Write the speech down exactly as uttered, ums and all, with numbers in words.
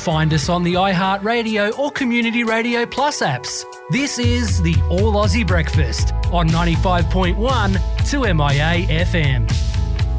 find us on the iHeartRadio or Community Radio Plus apps. This is the All Aussie Breakfast on ninety-five point one two M I A F M.